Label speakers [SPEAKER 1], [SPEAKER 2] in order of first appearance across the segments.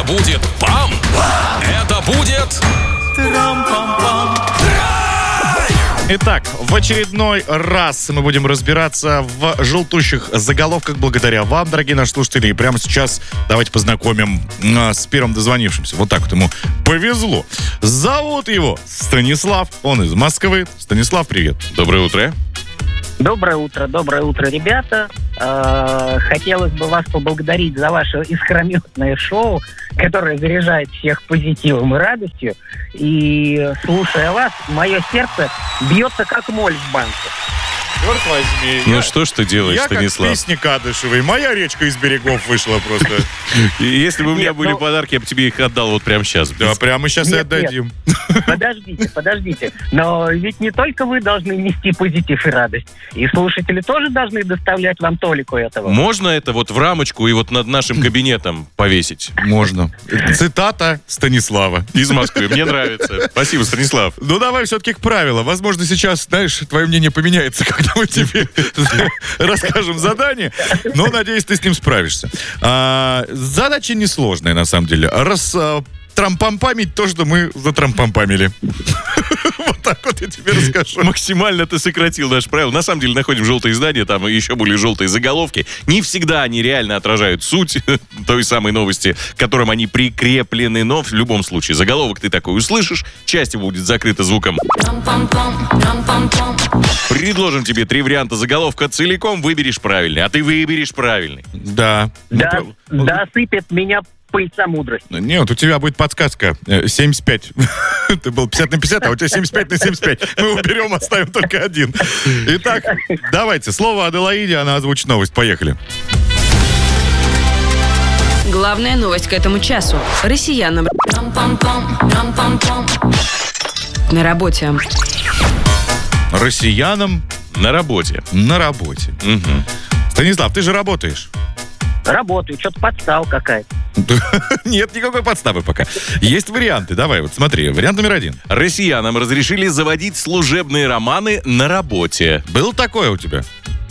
[SPEAKER 1] будет пам! Это будет... Трам-пам-пам!
[SPEAKER 2] Итак, в очередной раз мы будем разбираться в желтущих заголовках благодаря вам, дорогие наши слушатели. И прямо сейчас давайте познакомим с первым дозвонившимся. Вот так вот ему повезло. Зовут его Станислав, он из Москвы. Станислав, привет. Доброе утро.
[SPEAKER 3] Доброе утро, ребята. Хотелось бы вас поблагодарить за ваше искрометное шоу, которое заряжает всех позитивом и радостью. И, слушая вас, мое сердце бьется как моль в банке.
[SPEAKER 2] Черт возьми.
[SPEAKER 4] Ну что ж ты делаешь, Станислав?
[SPEAKER 2] Я как песни Кадышевой. Моя речка из берегов вышла просто.
[SPEAKER 4] Если бы у меня были подарки, я бы тебе их отдал вот прямо сейчас.
[SPEAKER 2] Да, прямо сейчас и отдадим.
[SPEAKER 3] Подождите. Но ведь не только вы должны нести позитив и радость. И слушатели тоже должны доставлять вам толику этого.
[SPEAKER 4] Можно это вот в рамочку и вот над нашим кабинетом повесить?
[SPEAKER 2] Можно. Цитата Станислава.
[SPEAKER 4] Из Москвы. Мне нравится. Спасибо, Станислав.
[SPEAKER 2] Ну, давай все-таки к правилам. Возможно, сейчас, знаешь, твое мнение поменяется, когда мы тебе расскажем задание. Но, надеюсь, ты с ним справишься. Задача несложная, на самом деле. Трампампамить то, что мы затрампампамили. Вот так вот я тебе расскажу.
[SPEAKER 4] Максимально ты сократил наше правило. На самом деле находим желтые издания, там еще более желтые заголовки. Не всегда они реально отражают суть той самой новости, к которым они прикреплены. Но в любом случае заголовок ты такой услышишь, часть его будет закрыта звуком. Предложим тебе 3 варианта заголовка. Целиком выберешь правильный, а ты выберешь правильный.
[SPEAKER 2] Да.
[SPEAKER 3] Да, сыпет меня пыльца мудрости.
[SPEAKER 2] Нет, у тебя будет подсказка. 75. Ты был 50 на 50, а у тебя 75 на 75. Мы уберем, оставим только один. Итак, давайте. Слово Аделаиде, она озвучит новость. Поехали.
[SPEAKER 5] Главная новость к этому часу. Россиянам на работе.
[SPEAKER 2] Россиянам
[SPEAKER 4] на работе.
[SPEAKER 2] На работе.
[SPEAKER 4] Угу.
[SPEAKER 2] Станислав, ты же работаешь.
[SPEAKER 3] Работаю, что-то подстава какая-то.
[SPEAKER 2] Нет никакой подставы пока. Есть варианты. Давай, вот смотри. Вариант номер 1.
[SPEAKER 4] Россиянам разрешили заводить служебные романы на работе.
[SPEAKER 2] Было такое у тебя?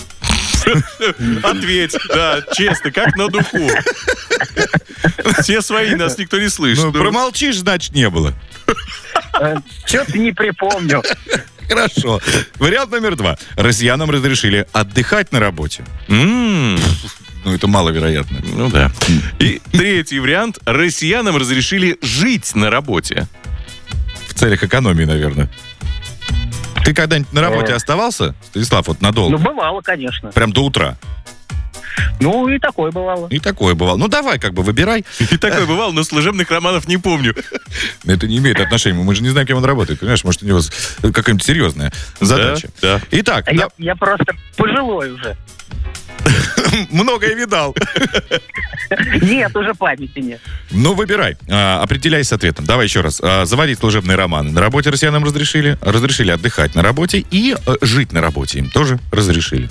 [SPEAKER 4] Ответь, да, честно, как на духу. Все свои, нас никто не слышит.
[SPEAKER 2] Ну, промолчишь, значит, не было.
[SPEAKER 3] Что-то не припомню.
[SPEAKER 2] Хорошо. Вариант номер 2. Россиянам разрешили отдыхать на работе. Ну, это маловероятно.
[SPEAKER 4] Ну да. И 3-й вариант. Россиянам разрешили жить на работе.
[SPEAKER 2] В целях экономии, наверное. Ты когда-нибудь на работе оставался, Станислав, вот надолго?
[SPEAKER 3] Ну, бывало, конечно.
[SPEAKER 2] Прям до утра?
[SPEAKER 3] Ну, и такое бывало.
[SPEAKER 2] И такое бывало. Ну, давай, как бы, выбирай.
[SPEAKER 4] И такое бывало, но служебных романов не помню.
[SPEAKER 2] Это не имеет отношения. Мы же не знаем, кем он работает. Понимаешь, может, у него какая-нибудь серьезная задача.
[SPEAKER 4] Да.
[SPEAKER 2] Итак.
[SPEAKER 3] Я просто пожилой уже.
[SPEAKER 2] Многое видал.
[SPEAKER 3] Нет, уже памяти нет.
[SPEAKER 2] Ну, выбирай. Определяйся с ответом. Давай еще раз. Заводить служебные романы. На работе россиянам разрешили. Разрешили отдыхать на работе. И жить на работе им тоже разрешили.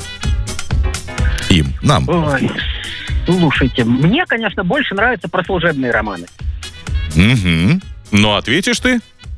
[SPEAKER 2] Им. Нам.
[SPEAKER 3] Ой, слушайте, мне, конечно, больше нравятся про служебные романы.
[SPEAKER 2] Угу.
[SPEAKER 4] Но ответишь ты?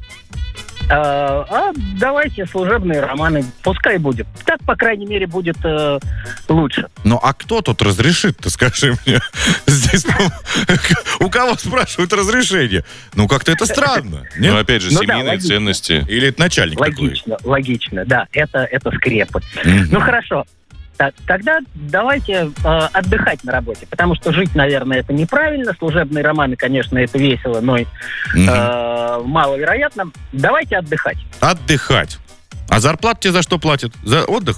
[SPEAKER 3] Давайте служебные романы. Пускай будет. Так, по крайней мере, будет лучше.
[SPEAKER 2] Ну, а кто тут разрешит, ты скажи мне? Здесь у кого спрашивают разрешение? Ну, как-то это странно.
[SPEAKER 4] Ну, опять же, семейные ценности.
[SPEAKER 2] Или это начальник такой?
[SPEAKER 3] Логично, да. Это скрепы. Ну, хорошо. Тогда давайте отдыхать на работе, потому что жить, наверное, это неправильно. Служебные романы, конечно, это весело, но маловероятно. Давайте отдыхать.
[SPEAKER 2] Отдыхать. А зарплату тебе за что платят? За отдых?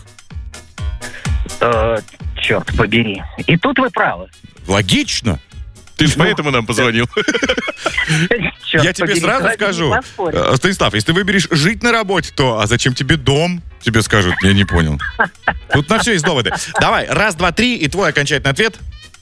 [SPEAKER 3] Черт побери. И тут вы правы.
[SPEAKER 2] Логично.
[SPEAKER 4] Ты же поэтому нам позвонил.
[SPEAKER 2] Я тебе сразу скажу, Станислав, если ты выберешь жить на работе, то а зачем тебе дом? Тебе скажут, я не понял. Тут на все есть доводы. Давай, 1, 2, 3, и твой окончательный ответ.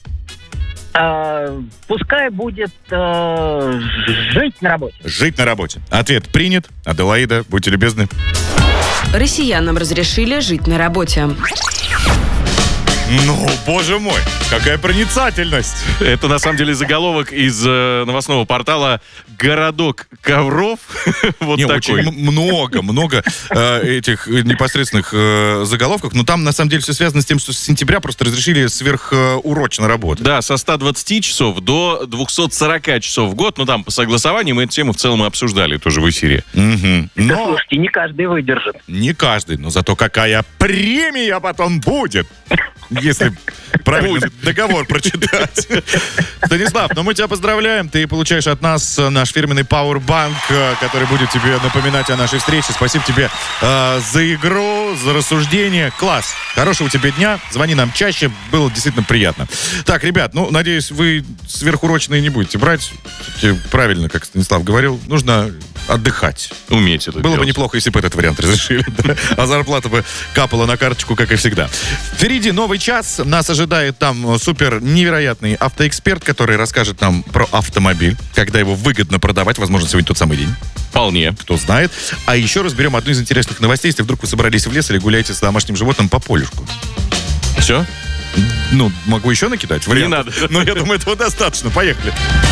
[SPEAKER 3] Пускай будет жить на работе.
[SPEAKER 2] Жить на работе. Ответ принят. Аделаида, будьте любезны.
[SPEAKER 5] Россиянам разрешили жить на работе.
[SPEAKER 2] Ну, боже мой, какая проницательность.
[SPEAKER 4] Это, на самом деле, заголовок из новостного портала «Городок ковров». Вот
[SPEAKER 2] Не,
[SPEAKER 4] такой.
[SPEAKER 2] очень много этих непосредственных заголовков. Но там, на самом деле, все связано с тем, что с сентября просто разрешили сверхурочно работать.
[SPEAKER 4] Да, со 120 часов до 240 часов в год. Ну, там, по согласованию, мы эту тему в целом и обсуждали тоже в эфире.
[SPEAKER 2] Мгм.
[SPEAKER 3] Да,
[SPEAKER 2] Но
[SPEAKER 3] слушайте, не каждый выдержит.
[SPEAKER 2] не каждый, но зато какая премия потом будет, если правильно договор прочитать. Станислав, ну мы тебя поздравляем. Ты получаешь от нас наш фирменный пауэрбанк, который будет тебе напоминать о нашей встрече. Спасибо тебе за игру, за рассуждение. Класс. Хорошего тебе дня. Звони нам чаще. Было действительно приятно. Так, ребят, ну, надеюсь, вы сверхурочные не будете брать. Правильно, как Станислав говорил, нужно отдыхать.
[SPEAKER 4] Уметь это
[SPEAKER 2] Было бы
[SPEAKER 4] делать.
[SPEAKER 2] неплохо, если бы этот вариант разрешили. Да? А зарплата бы капала на карточку, как и всегда. Впереди новый час. Нас ожидает там супер невероятный автоэксперт, который расскажет нам про автомобиль, когда его выгодно продавать. Возможно, сегодня тот самый день.
[SPEAKER 4] Вполне.
[SPEAKER 2] Кто знает. А еще разберем одну из интересных новостей. Если вдруг вы собрались в лес или гуляете с домашним животным по полюшку.
[SPEAKER 4] Все?
[SPEAKER 2] Ну, могу еще накидать?
[SPEAKER 4] Не надо.
[SPEAKER 2] Но я думаю, этого достаточно. Поехали.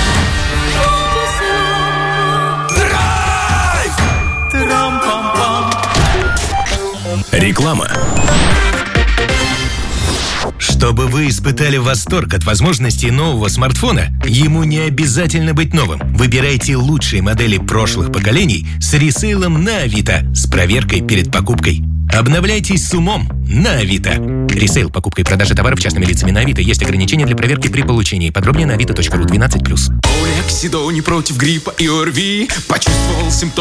[SPEAKER 1] Реклама.
[SPEAKER 6] Чтобы вы испытали восторг от возможностей нового смартфона, ему не обязательно быть новым. Выбирайте лучшие модели прошлых поколений с ресейлом на Авито с проверкой перед покупкой. Обновляйтесь с умом на Авито. Ресейл, покупка и продажа товаров частными лицами на Авито. Есть ограничения для проверки при получении. Подробнее на avito.ru 12+.
[SPEAKER 7] Олексидони против гриппа и ОРВИ. Почувствовал симптомы.